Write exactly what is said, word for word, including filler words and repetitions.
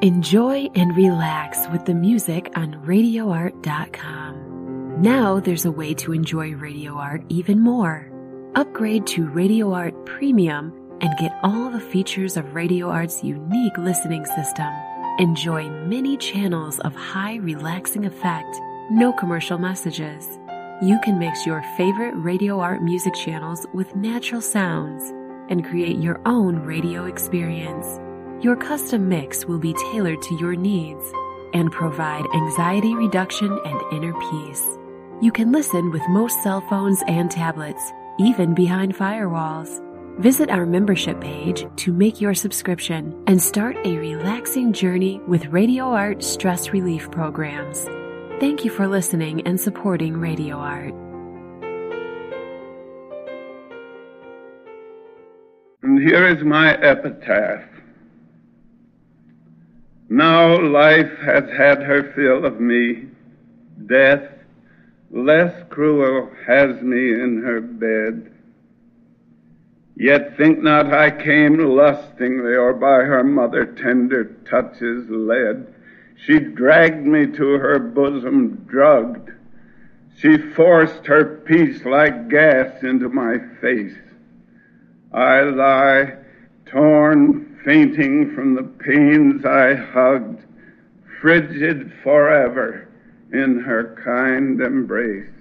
Enjoy and relax with the music on radio art dot com. Now there's a way to enjoy Radio Art even more. Upgrade to Radio Art Premium and get all the features of Radio Art's unique listening system. Enjoy many channels of high relaxing effect, no commercial messages. You can mix your favorite Radio Art music channels with natural sounds and create your own radio experience. Your custom mix will be tailored to your needs and provide anxiety reduction and inner peace. You can listen with most cell phones and tablets, even behind firewalls. Visit our membership page to make your subscription and start a relaxing journey with Radio Art stress relief programs. Thank you for listening and supporting Radio Art. And here is my epitaph. Now life has had her fill of me. Death, less cruel, has me in her bed. Yet think not I came lustingly, or by her mother tender touches led. She dragged me to her bosom drugged. She forced her peace like gas into my face. I lie torn, fainting from the pains I hugged, frigid forever in her kind embrace.